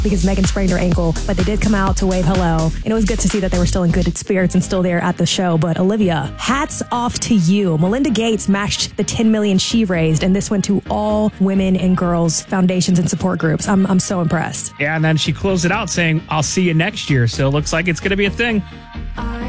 because Megan sprained her ankle, but they did come out to wave hello. And it was good to see that they were still in good spirits and still there at the show. But Olivia, hats off to you. Melinda Gates matched the $10 million she raised, and this went to all women and girls foundations and support groups. I'm so impressed. Yeah, and then she closed it out saying, I'll see you next year. So it looks like it's going to be a thing.